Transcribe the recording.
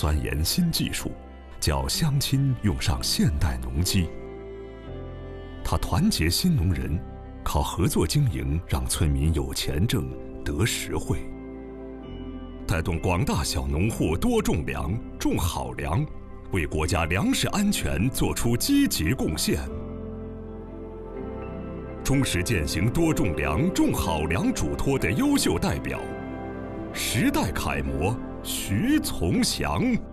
钻研新技术，教乡亲用上现代农机。他团结新农人，靠合作经营让村民有钱挣、得实惠，带动广大小农户多种粮、种好粮，为国家粮食安全作出积极贡献。忠实践行多种粮、种好粮嘱托的优秀代表，时代楷模徐从祥。